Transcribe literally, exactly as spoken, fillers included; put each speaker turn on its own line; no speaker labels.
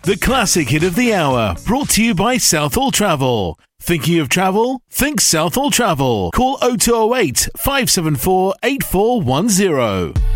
The classic hit of the hour, brought to you by Southall Travel. Thinking of travel? Think Southall Travel. Call oh two oh eight, five seven four, eight four one zero.